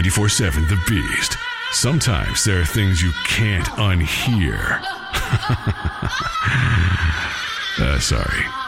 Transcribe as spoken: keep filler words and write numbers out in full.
ninety-four point seven The Beast. Sometimes there are things you can't unhear. uh, sorry.